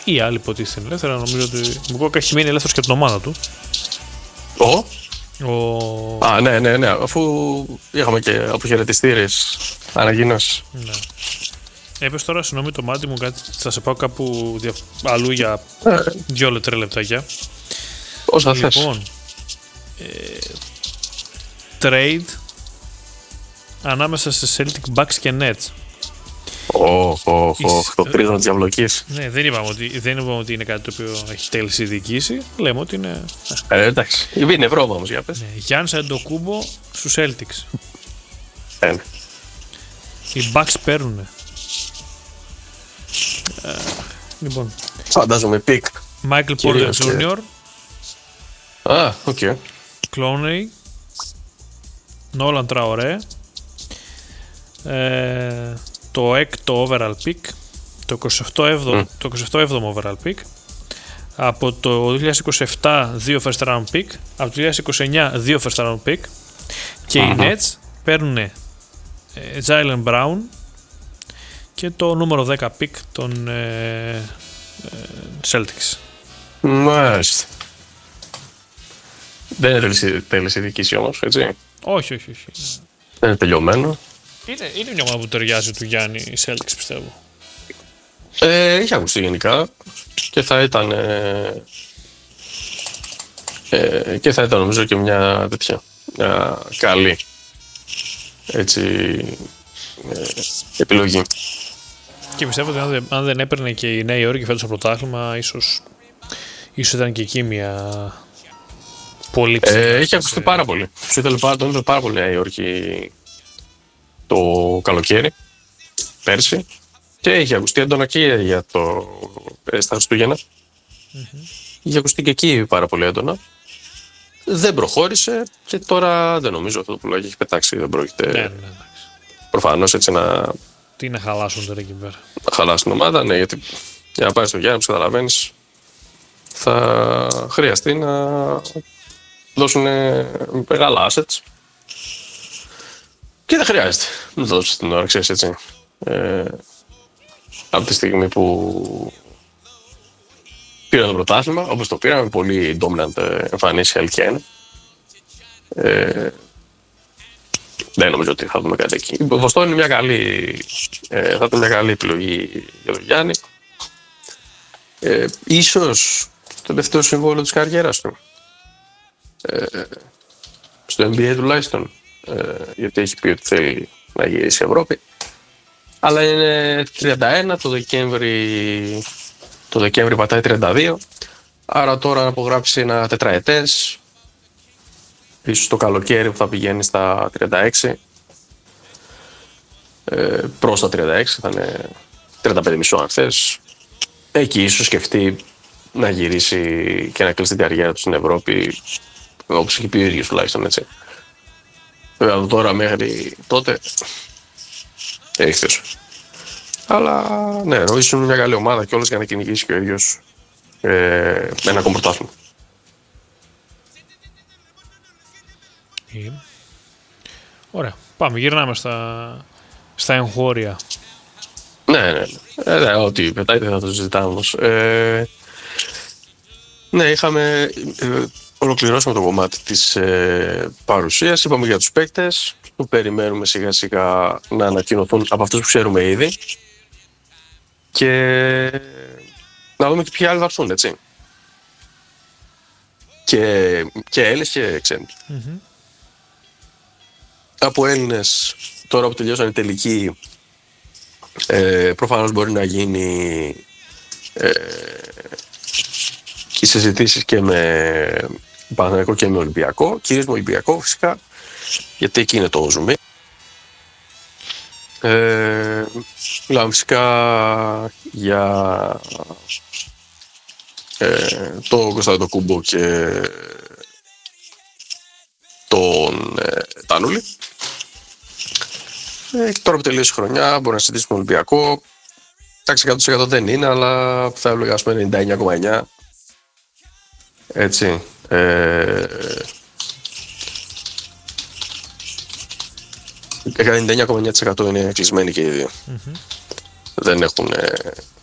ή άλλοι υποτίθεται είναι ελεύθερα. Νομίζω ότι ο Γκόκα έχει μείνει ελεύθερος και από την ομάδα του. Ναι, αφού είχαμε και αποχαιρετιστήρες ανακοινώσεις. Ναι. Έπες τώρα, συγγνώμη το μάτι μου, κάτι, θα σε πάω κάπου αλλού για 2-3 λεπτάκια. Όσα θες. Λοιπόν, trade ανάμεσα σε Celtic, Bucks και Nets. Το τρίγωνο της διαβλοκής. Ναι, δεν είπαμε ότι είναι κάτι το οποίο έχει τέλειες διοικήσει. Λέμε ότι είναι. Εντάξει. Είναι Ευρώπη όμως, για πες. Ναι, Γιάννης Αντοκούμπο στους Celtics. Οι Bucks παίρνουνε. Λοιπόν. Φαντάζομαι πικ. Michael Porter Jr. Οκ. Clooney. Nolan Traoré. Το έκτο overall pick. Το 27ο overall pick. Από το 2027 2 first round pick. Από το 2029 2 first round pick. Και οι Nets παίρνουν Jaylen Brown και το νούμερο 10 pick των Celtics. Μάλιστα. Δεν είναι τέλειες η διοίκηση όμως, έτσι. Όχι. Δεν είναι τελειωμένο. Είναι μια ομάδα που ταιριάζει του Γιάννη οι Celtics, πιστεύω. Είχε ακουστεί γενικά και θα ήταν νομίζω και μια τέτοια καλή επιλογή. Και πιστεύω ότι αν δεν έπαιρνε και η Νέα Υόρκη φέτος το πρωτάθλημα, ίσως ήταν και εκεί μια πολύ ψηλή. Είχε ακουστεί πάρα πολύ. Τον ήθελε πάρα πολύ η Νέα Υόρκη το καλοκαίρι, πέρσι, και είχε ακουστεί έντονα και για στα Χριστούγεννα. Είχε ακουστεί και εκεί πάρα πολύ έντονα. Δεν προχώρησε και τώρα δεν νομίζω αυτό το πουλάκι έχει πετάξει. Δεν πρόκειται. Ναι. Προφανώς έτσι να. Τι να χαλάσουν τώρα εκεί πέρα. Να χαλάσουν την ομάδα, ναι, γιατί για να πάει στο Γιάννη, όπως καταλαβαίνεις, θα χρειαστεί να δώσουν μεγάλα assets. Και δεν χρειάζεται να δώσει την ώρα, ξέρεις, έτσι. Από τη στιγμή που πήραν το πρωτάθλημα, όπως το πήραμε, πολύ dominant εμφανίσεις, η αλήθεια είναι. Δεν νομίζω ότι θα δούμε κάτι εκεί. Η Βοστόνη είναι θα ήταν μια καλή επιλογή για τον Γιάννη. Ίσως το τελευταίο συμβόλαιο της καριέρας του. Στο NBA τουλάχιστον. Γιατί έχει πει ότι θέλει να γυρίσει η Ευρώπη. Αλλά είναι 31, το Δεκέμβρη πατάει 32. Άρα τώρα να απογράψει ένα τετραετές. Ίσως το καλοκαίρι που θα πηγαίνει στα 36. Προς τα 36, θα είναι 35,5 αν θες. Εκεί ίσως σκεφτεί να γυρίσει και να κλείσει την καριέρα του στην Ευρώπη, όπως έχει πει ο ίδιος τουλάχιστον, έτσι. Βέβαια τώρα μέχρι τότε έχεις. Αλλά ναι, νομίζω είναι μια καλή ομάδα και όλες για να κυνηγήσει και ο ίδιος ένα ακόμα πρωτάθλημα. Ωραία. Πάμε, γυρνάμε στα εγχώρια. Ναι. Ό,τι πετάει δεν θα το συζητάμε όμως. Ναι, ολοκληρώσαμε το κομμάτι της παρουσίας. Είπαμε για τους παίκτες που περιμένουμε σιγά σιγά να ανακοινωθούν από αυτούς που ξέρουμε ήδη. Και να δούμε και ποιοι άλλοι θα έρθουν, έτσι. Και Έλληνες και ξένοι. Από Έλληνες, τώρα που τελειώσαν η τελική, προφανώς μπορεί να γίνει και συζητήσεις και με Παναθηναϊκό και με Ολυμπιακό, κυρίως με Ολυμπιακό φυσικά, γιατί εκεί είναι το ζουμί. Μιλάμε φυσικά για τον Κωνσταντοκούμπο και τον Τάνουλη. Τώρα που τελείωσε η χρονιά μπορεί να συζητήσουμε Ολυμπιακό. Εντάξει, 100% δεν είναι, αλλά θα έλεγα ας πούμε 99,9. Έτσι. 99,9% είναι κλεισμένοι και οι δύο. Δεν έχουν